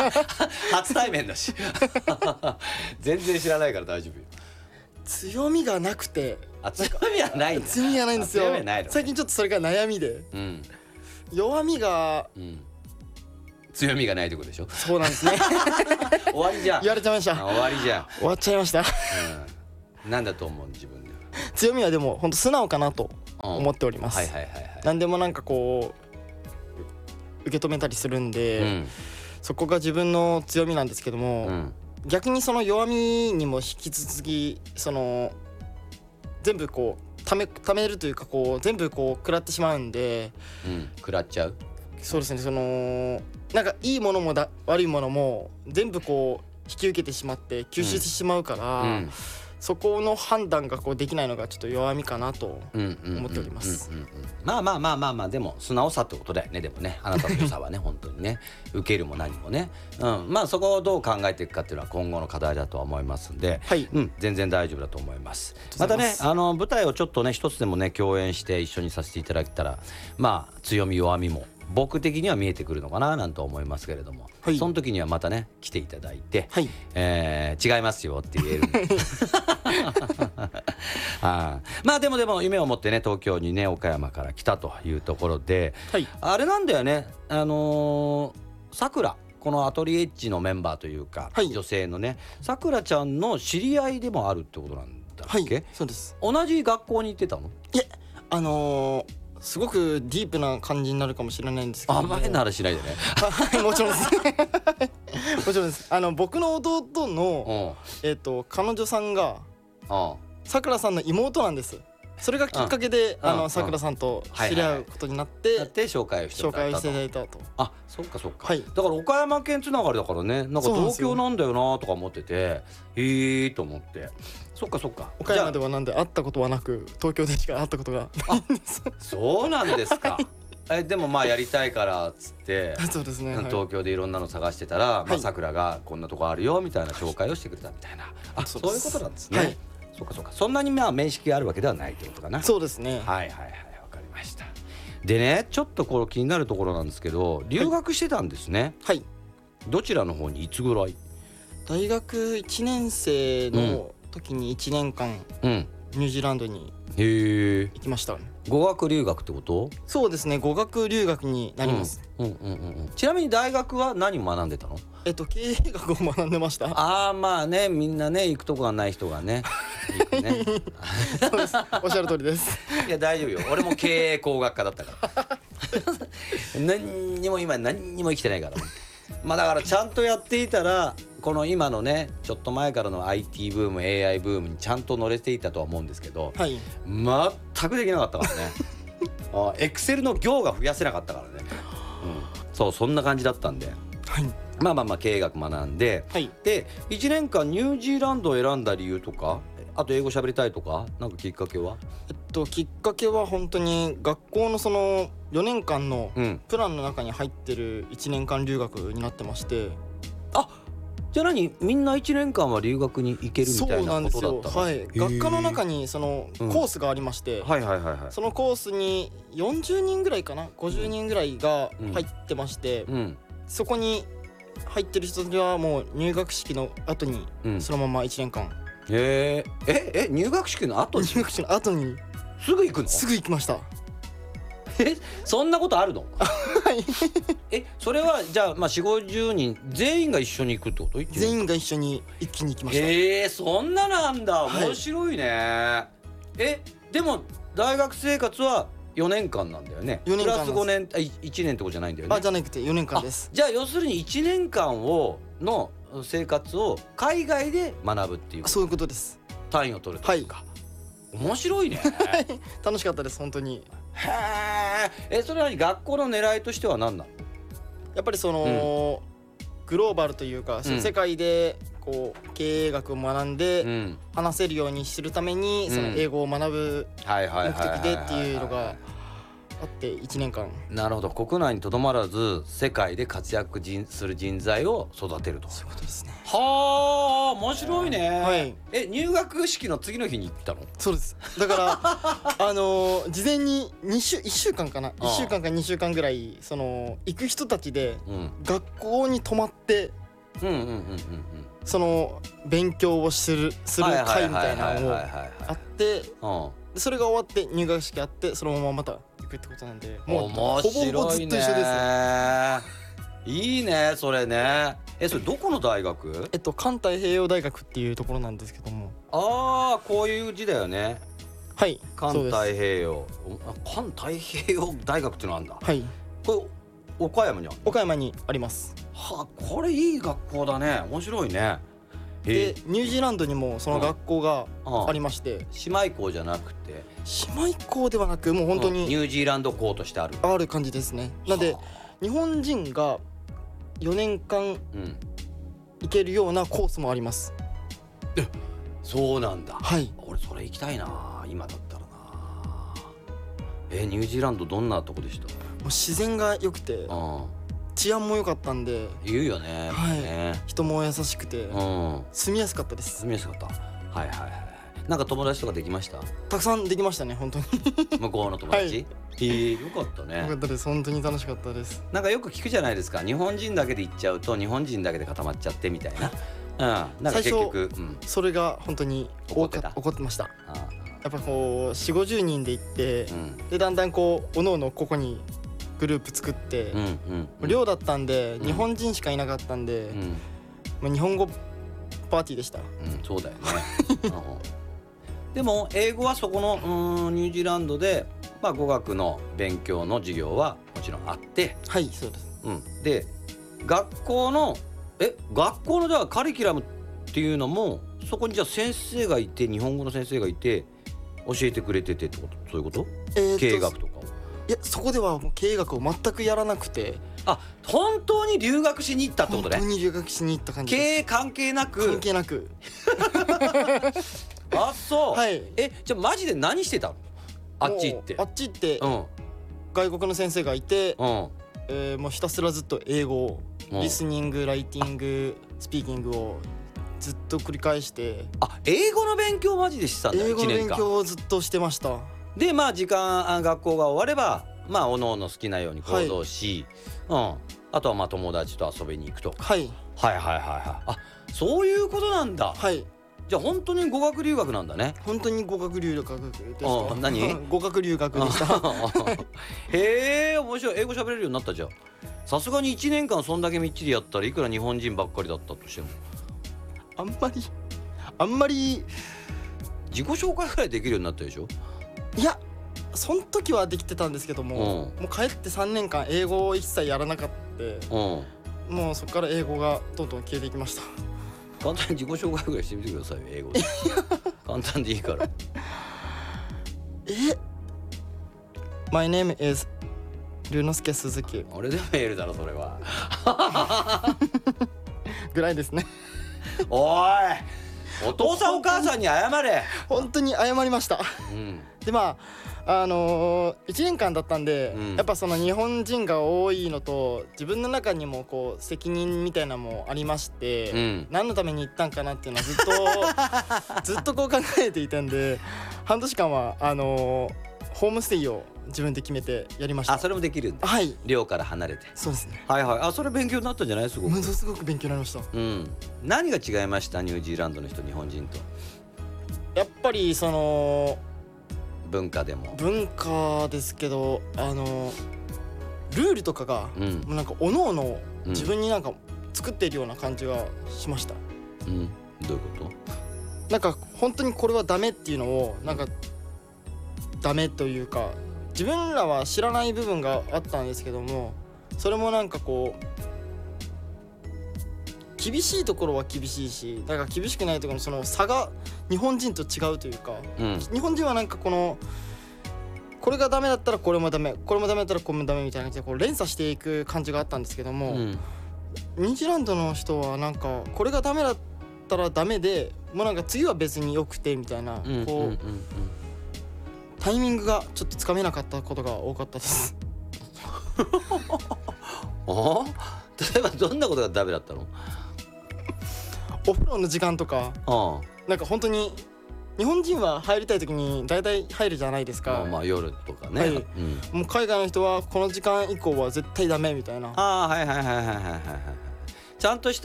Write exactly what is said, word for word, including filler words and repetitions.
初対面だし全然知らないから大丈夫よ。 強みがなくて。 あ、強みはないんだ。 強みがないんですよ。 強みはないの。 最近ちょっとそれが悩みで、 うん、 弱みが、 うん、強みがないってことでしょ。 そうなんですね終わりじゃん。 言われちゃいました。 終わりじゃん。 終わっちゃいましたうん、なんだと思う自分で。 強みはでも本当素直かなと思っております。 はいはいはいはい。 何でもなんかこう受け止めたりするんで、うん、そこが自分の強みなんですけども、うん、逆にその弱みにも引き続きその全部こうためためるというかこう全部こう食らってしまうんで、 うん、食らっちゃう。 そうですね。そのなんかいいものもだ悪いものも全部こう引き受けてしまって吸収してしまうから、うんうん、そこの判断がこうできないのがちょっと弱みかなと思っております。 まあまあまあまあまあでも素直さってことだよね。でもね、あなたの良さはね本当にね受けるも何もね、うん、まあそこをどう考えていくかっていうのは今後の課題だとは思いますんで、はい、うん、全然大丈夫だと思います。またね、あの舞台をちょっとね一つでもね共演して一緒にさせていただけたら、まあ強み弱みも僕的には見えてくるのかななんて思いますけれども、はい、その時にはまたね来ていただいて、はい、えー、違いますよって言えるあまあでもでも夢を持ってね東京にね岡山から来たというところで、はい、あれなんだよね、あのさくらこのアトリエッジのメンバーというか、はい、女性のねさくらちゃんの知り合いでもあるってことなんだっけ？はい、そうです。同じ学校に行ってたの？ いえ、あのーすごくディープな感じになるかもしれないんですけど、 あんま変な話しないでねはい、もちろんですもちろんです。あの僕の弟の、えーと、彼女さんがさくらさんの妹なんです。それがきっかけでさくらさんと知り合うことになって、はいはい、 で紹介をしていただいたと。 紹介していただいたと。 あ、そっかそっか、はい、だから岡山県つながりだからね、なんか東京なんだよなとか思ってて、へえと思って。そっかそっか。 岡山ではなんで会ったことはなく東京でしか会ったことがないんです。 そうなんですかえでもまあやりたいからっつってそうですね、はい、 東京でいろんなの探してたらさくらがこんなとこあるよみたいな紹介をしてくれたみたいな、はい、あ、そういうことなんですね、はい、そうかそうか。そんなにまあ面識があるわけではないってことかな。 そうですね。 はいはいはい、わかりました。でね、ちょっとこれ気になるところなんですけど、留学してたんですね。はい、どちらの方にいつぐらい？ 大学いちねん生の時にいちねんかん、うん、ニュージーランドに行きました。 語学留学ってこと？ そうですね、語学留学になります。 うんうんうんうん、ちなみに大学は何を学んでたの？ えっと経営学を学んでました。 ああまあね、みんなね行くとこがない人がね行くねそうです、おっしゃる通りです。 いや大丈夫よ、俺も経営工学科だったから何にも今何にも生きてないからまあだからちゃんとやっていたらこの今のねちょっと前からの アイティー ブーム エーアイ ブームにちゃんと乗れていたとは思うんですけど、はい、全くできなかったからねあエクセルの行が増やせなかったからね、うん、そうそんな感じだったんで、はい、まあまあまあ経営学学んで、はい、でいちねんかんニュージーランドを選んだ理由とか、あと英語喋りたいとかなんかきっかけは？ えっときっかけは本当に学校のそのよねんかんのプランの中に入ってるいちねんかん留学になってまして、うん、 あじゃあ何みんないちねんかんは留学に行けるみたいなことだったの？ そうなんですよ、はい、学科の中にそのコースがありまして、うん、はいはいはいはい、そのコースによんじゅうにんぐらいかなごじゅうにんぐらいが入ってまして、うんうん、そこに入ってる人たちはもう入学式の後にそのままいちねんかん、うん、 えー、ええ入学式の後に入学式の後にすぐ行くの？ すぐ行きました。 えそんなことあるの？ はいえそれはじゃあまあよんじゅうごじゅうにん全員が一緒に行くってこと？ 全員が一緒に一気に行きました。 えー、そんななんだ、面白いね、はい、えでも大学生活はよねんかんなんだよね。よねんかんプラスごねんあいちねんってことじゃないんだよね。 あじゃなくてよねんかんです。 じゃあ要するにいちねんかんをの生活を海外で学ぶっていう。 そういうことです。 単位を取るというか、はい、面白いね楽しかったです本当に。 へえ。それは学校の狙いとしては何なの？ やっぱりその、うん、グローバルというか、うん、世界でこう経営学を学んで、うん、話せるようにするために、うん、その英語を学ぶ目的でっていうのがあっていちねんかん。 なるほど。国内にとどまらず世界で活躍する人材を育てると。 そういうことですね。 はあ面白いね、 はい。 え入学式の次の日に行ったの？ そうです。だからあのー、事前にに週いっしゅうかんかな、いっしゅうかんかにしゅうかんぐらいその行く人たちで学校に泊まって、 うんうんうんうんうん、 その勉強をするする会みたいなのがあって、それが終わって入学式あってそのまままた行くってことなんで、もうほぼほぼずっと一緒ですね。 いいねそれね。えそれどこの大学？ えっと環太平洋大学っていうところなんですけども。 ああこういう字だよね。 はい。 環太平洋。環太平洋大学ってのあるんだ。 はい。 これ岡山にあるの？ 岡山にあります。 はあこれいい学校だね。面白いね。 でニュージーランドにもその学校がありまして、 姉妹校じゃなくて姉妹校ではなくもう本当にニュージーランド校としてあるある感じですね。なんで日本人がよねんかん行けるようなコースもあります。 うん、そうなんだ。 はい。 俺それ行きたいな今だったらな。えニュージーランドどんなとこでした？もう自然が良くて、うん、治安も良かったんで。 言うよね。 はい。 ね、 人も優しくて、うん、住みやすかったです。 住みやすかった。はいはいはい。なんか友達とかできました？ たくさんできましたね本当に。 向こうの友達？はい、えー、よかったね。 よかったです。本当に楽しかったです。 なんかよく聞くじゃないですか。日本人だけで行っちゃうと日本人だけで固まっちゃってみたいな。うん。なんか結局、うん、 それが本当に怒ってた。 怒ってました。ああやっぱこうよん、ごじゅうにんで行って、うん、でだんだんこうおのおのここにグループ作って、うんうんうん、寮だったんで、うん、日本人しかいなかったんで、うん、まあ、日本語パーティーでした。 うん、そうだよね。でも英語はそこのうんニュージーランドで、まあ、語学の勉強の授業はもちろんあって、 はいそうです、 うん、で学校のえ学校のじゃあカリキュラムっていうのもそこにじゃあ先生がいて日本語の先生がいて教えてくれててってこと？そういうこと？えー、経営学とかを？ いやそこではもう経営学を全くやらなくて。 あ本当に留学しに行ったってことね。 本当に留学しに行った感じです。 経営関係なく？ 関係なく。 あそう、 はい、 えじゃあマジで何してたの？あっち行ってあっち行って、うん、外国の先生がいて、うんえー、もうひたすらずっと英語を、うん、リスニングライティングスピーキングをずっと繰り返して。 あ英語の勉強マジでしてたんだよ。 英語の勉強をずっとしてました。 でまあ時間学校が終わればまあおのおの好きなように行動し、はいうん、あとはまあ友達と遊びに行くと、 はい、 はいはいはいはいあそういうことなんだ。 はいじゃあ本当に語学留学なんだね。 本当に語学留学でした。 何？ 語学留学でした。 へえ面白い。英語喋れるようになったじゃん。さすがにいちねんかんそんだけみっちりやったらいくら日本人ばっかりだったとしてもあんまりあんまり自己紹介ぐらいできるようになったでしょ。 いやその時はできてたんですけども、うん、もう帰ってさんねんかん英語を一切やらなかった、うん、もうそこから英語がどんどん消えていきました。 簡単に自己紹介ぐらいしてみてくださいよ英語で。簡単でいいから。 え My name is 龍之介鈴木。 俺でも言えるだろそれは。 ぐらいですね。 おいお父さんお母さんに謝れ。 本当に謝りました、うん、でまああのー、いちねんかんだったんで、うん、やっぱその日本人が多いのと自分の中にもこう責任みたいなのもありまして、うん、何のために行ったんかなっていうのはずっとずっとこう考えていたんで半年間はあのー、ホームステイを自分で決めてやりました。 あそれもできるんだ。 はい寮から離れて。 そうですね。 はいはいあそれ勉強になったんじゃない？すごくものすごく勉強になりました。 うん何が違いました？ニュージーランドの人日本人と。 やっぱりその文化でも文化ですけどあのルールとかが、うん、もうなんかおのおの自分になんか作っているような感じがしました。 うん、どういうこと？ なんか本当にこれはダメっていうのをなんかダメというか自分らは知らない部分があったんですけどもそれもなんかこう厳しいところは厳しいしだから厳しくないところのその差が日本人と違うというか、うん、日本人はなんかこのこれがダメだったらこれもダメこれもダメだったらこれもダメみたいな感じでこう連鎖していく感じがあったんですけども、うん、ニュージーランドの人はなんかこれがダメだったらダメでもうなんか次は別によくてみたいな、うん、こう、うんうんうん、 タイミングがちょっとつかめなかったことが多かったですあ例えばどんなことがダメだったの？ お風呂の時間とか、 あなんか本当に日本人は入りたい時に大体入るじゃないですか。 まあ、まあ夜とかね、 はい、 うん、 もう海外の人はこの時間以降は絶対ダメみたいな。 ああはいはいはいはいはいはいはいちゃんとした